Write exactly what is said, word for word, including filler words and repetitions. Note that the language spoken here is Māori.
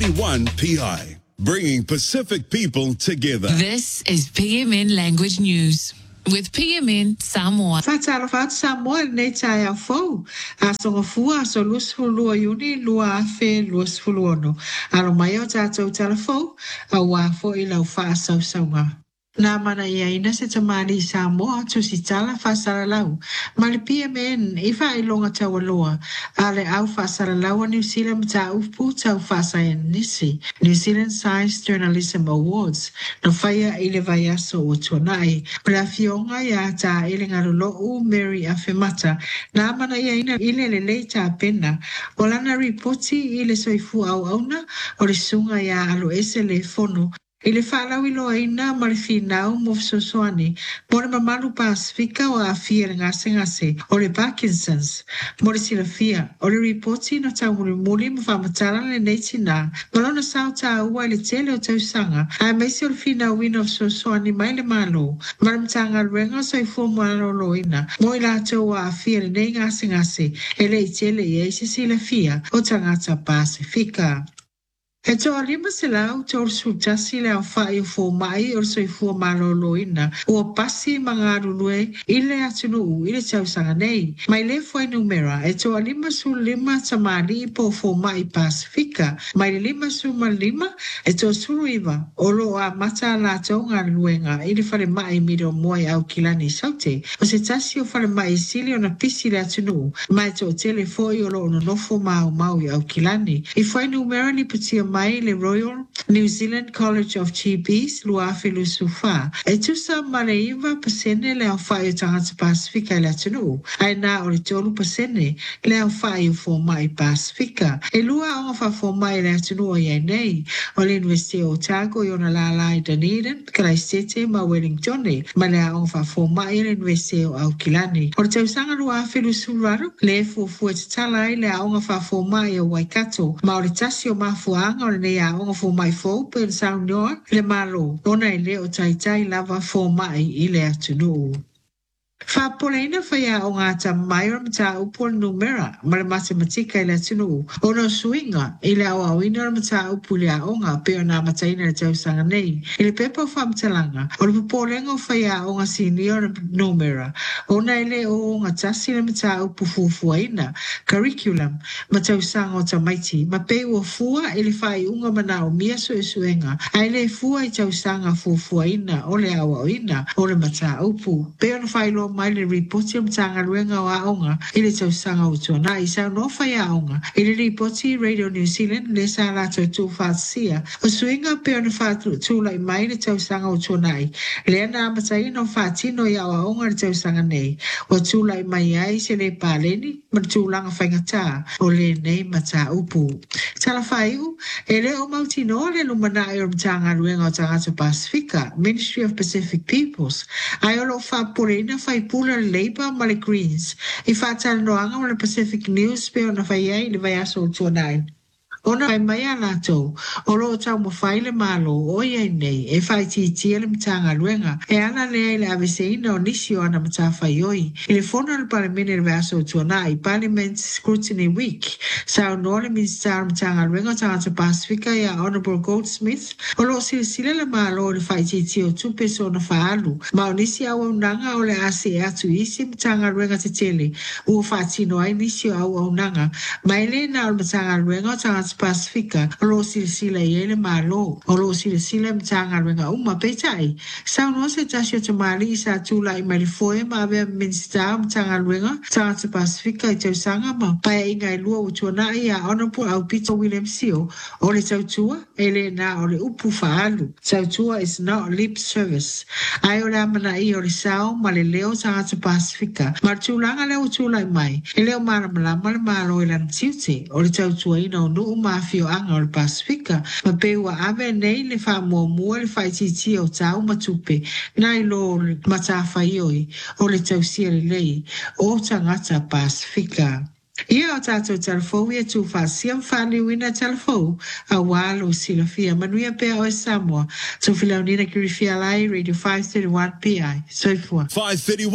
one P I, bringing Pacific people together. This is P M N Language News with P M N Samoa. Fatala fat Samoa ne tai a fo. A songa fua so lus fulua yuni lua fe lus fuluono. Aro mai o tātou telefo a wa fo i lau fa sau saunga. Na mana ia ina se tamani Samoa tu si tala fa saralau. Mali P M N ifa i longa tawaloa. Ale au fa saralau a New Zealand ta upu tau fa sayan nisi. New Zealand Science Journalism Awards. No faya ile vayaso o tuanai. Pela fionga ya ta ile ngarolo u Mary Afemata. Na mana ia ina ile lele ta pena. Olana ripoti ile soifu au auna. Ore sunga ya alo ese le fono. Ile whalau ilo aina marifinau mo sosoani. Mora mamalu Pasifika o a fia ngase ngase. O le Parkinson's. Mora sila fia. O le reporti na tau muli muli mo whamatara le neiti na. Malona sao ta ua le tele o tau sanga. A meisi o le fina wina o sosoani mai le malo. Maramtanga renga so i fua malo loina. Mo ila tau a fia le nei ngase ngase. Ele i tele i eisi sila fia o tangata Pasifika. E toa lima se lau tau sutasi le au whai o fō mai o soi fua malolo ina. Ua pasi mga arulue ile atunu u ile tau sanga nei. Mai le fwai numera e toa lima su lima tamari po fō mai Pasifika. Mai lima su ma lima e toa suru iwa. Olo a mata la tau ngā luenga ile whare mai miro moe au kilani saute. O se tasi o whare mai sili o na pisi le atunu. Mai toa tele fōi o lo no nofo mau mau i au kilani. I fwai numera ni putia mai le Royal New Zealand College of G Ps lua filu sufa. E tusa mareiva pasene le au whai o tangata Pasifika le atunu. Ai nā o le tolu pasene le au whai o fō mai Pasifika. E lua o ngā fō mai le atunu o iai nei. O le University o Otago i ona lalai Dunedin, Christchurch ma Wellington. Ma le o ngā fō mai le University o Aukilani. O le tausanga lua filu suraru le fu fu e talai le o ngā fō mai o Waikato. Ma o le tasi o mafuanga o le nei a onga fō mai fō pe Sound Noa le malo. Ona i le o tai tai lava fō mai i le atunu. Whapoleina whaia o ngā ta mai o mta upo numera ma le matematika i le atunu. Ono suinga i le au awina o mta upo le aonga pe o nā mataina le tausanga nei. I le pepa o whamtalanga o le pupolenga o whaia o ngā senior numera. Ona i le o ngā tasi le mta upo fufuaina curriculum ma tausanga o tamaiti. Ma pe ua fua i le whai unga mana o mia sue suenga. Ai le fua i tausanga fufuaina o le au awina o le mta upo. Pe o na whai lo mai le ripoti o mtanga ruenga o aonga i le tausanga o tuana i sao no whai aonga. I le ripoti Radio New Zealand le sa lato tu whaatsia. O suinga pe o na whaatu tūlai mai le tausanga o tuana i. Le ana amatai no whaatino i au aonga le tausanga nei. O tūlai mai ai se le pāleni ma tūlanga whaingata o le nei mata upu. Tala whaiu, e le o mautino le lumana i o mtanga ruenga o tangata Pasifika, Ministry of Pacific Peoples. Ai o lo whaporeina whai pula le Labour ma le Greens. I whātala noanga o le Pacific News pe o na whai ai le vai aso o tuanai. Ona ai mai ala tau, o lo tau mo whai le malo o iai nei, e whai ti tia le mtanga luenga, e ana lea le aveseina o nisi o ana mta whai oi. I le whona le paramene le vaso o tuana i Parliament Scrutiny Week, sa o no le minister mtanga luenga tangata Pasifika ia Honourable Goldsmith, o lo sila sila le malo o le whai ti tia o tupe so na whaalu, ma o nisi au au nanga o le ase e atu isi mtanga luenga te tele, ua whaatino ai nisi o au au nanga, mai le na o mtanga luenga o tangata Pasifika, o lo sila sila i ele malo, o lo sila sila mtanga renga uma peitai. Sao no se tasio tamari i sa tula i malifoe ma avea minsta mtanga renga, tangata Pasifika i tau sanga ma, pai inga i lua utuana i a Honourable au Peter William Sio, o le tautua, ele na o le upu faalu. Tautua is not lip service. Ai o le amana i o le sao ma le leo tangata Pasifika, ma tulanga leo tula i mai, e leo maramalama le malo i lan tiute, o le tautua ina o nuu mafio anga o le Pasifika, ma pe ua ave nei le wha mua mua le whaititi o tau matupe, nai lo matawhai oi, o le tausia le lei, o tangata Pasifika. Ia o tātou telefou ia tū whaasiam whāni wina telefou a wālo sila fia manuia pēr o e Samoa. Tō whilaunina ki rifia lai Radio five thirty-one P I. Soifua. five thirty-one